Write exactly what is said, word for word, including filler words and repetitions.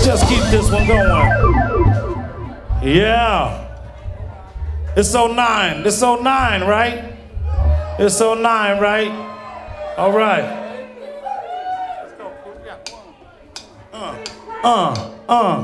Just keep this one going. Yeah. It's oh nine. It's oh nine, right? It's oh nine, right? All right. Uh, uh, uh.